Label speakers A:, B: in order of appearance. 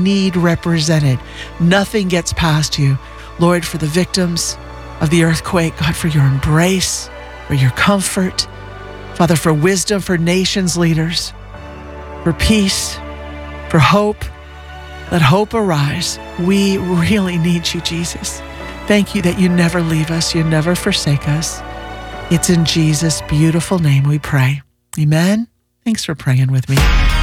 A: need represented. Nothing gets past you. Lord, for the victims of the earthquake, God, for your embrace, for your comfort. Father, for wisdom for nations leaders, for peace, for hope. Let hope arise. We really need you, Jesus. Thank you that you never leave us. You never forsake us. It's in Jesus' beautiful name we pray. Amen. Thanks for praying with me.